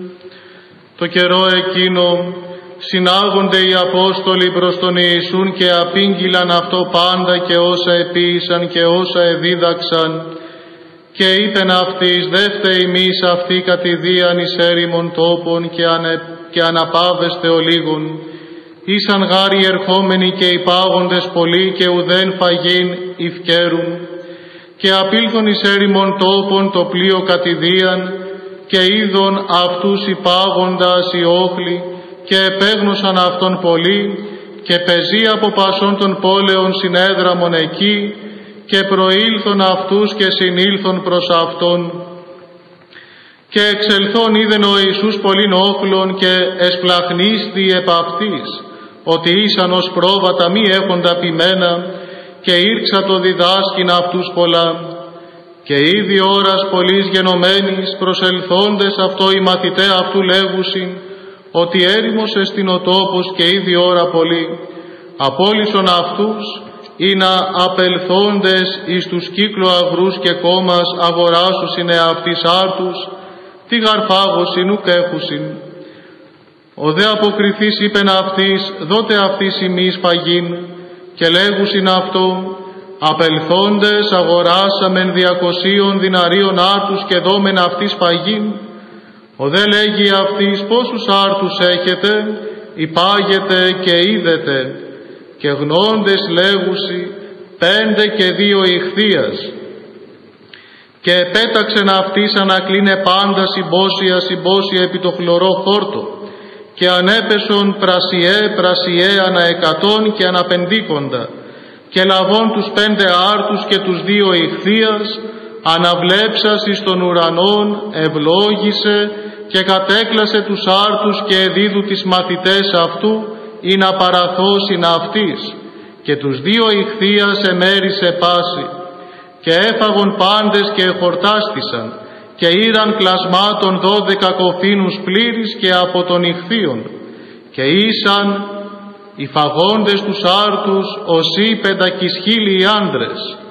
Το καιρό εκείνο συνάγονται οι Απόστολοι προς τον Ιησούν και απήγγειλαν αυτό πάντα και όσα επίησαν και όσα εδίδαξαν. Και είπεν αυτοίς, δε φταίει ημείς αυτή κατηδίαν εις έρημον τόπων και αναπάβεστε ολίγων. Ήσαν γάροι ερχόμενοι και υπάγοντες πολλοί και ουδέν φαγήν ευκαίρουν. Και απήλθον εις έρημον τόπων το πλοίο κατηδίαν και είδον αυτούς υπάγοντας οι όχλοι και επέγνωσαν αυτόν πολλοί και πεζοί από πασών των πόλεων συνέδραμον εκεί και προήλθον αυτούς και συνήλθον προς αυτόν. Και εξελθόν είδεν ο Ιησούς πολλήν όχλων και εσπλαχνίστη επ' αυτής, ότι ήσαν ως πρόβατα μη έχοντα ποιμένα, και ήρξα το διδάσκην αυτούς πολλά. Και ήδη ώρας πολλής γενομένης προσελθόντες αυτό οι μαθηταί αυτού λέγουσιν, ότι έρημος εστιν ο τόπος και ήδη ώρα πολύ. Απόλυσον αυτούς ή να απελθόντες εις τους κύκλου αγρούς και κόμμας αγοράσουσιν εαυτής άρτους, τι γαρφάγωσιν ουκ έχουσιν. Ο δε αποκριθής είπεν αυτής, δότε αυτής ημείς φαγήν, και λέγουσιν αυτό, απελθόντες αγοράσαμεν 200 διναρίων άρτους και δόμεν αυτής φαγήν. Ο δε λέγει αυτής, πόσους άρτους έχετε, υπάγετε και είδετε, και γνώντες λέγουσι, 5 και 2 ηχθείας. Και επέταξεν αυτής ανακλίνε πάντα συμπόσια επί το χλωρό χόρτο, και ανέπεσον πρασιέ ανά 100 και αναπεντήκοντα, και λαβών τους 5 άρτους και τους 2 ηχθείας, αναβλέψας εις των ουρανών, ευλόγησε και κατέκλασε τους άρτους και εδίδου τις μαθητές αυτού, ή να παραθώσιν αυτής, και τους 2 ηχθείας εμέρισε πάση. Και έφαγον πάντες και εχορτάστησαν, και είδαν κλασμάτων 12 κοφίνους πλήρης και από των ηχθείων, και ήσαν οι φαγόντες τους άρτους ως 500.000 άντρες.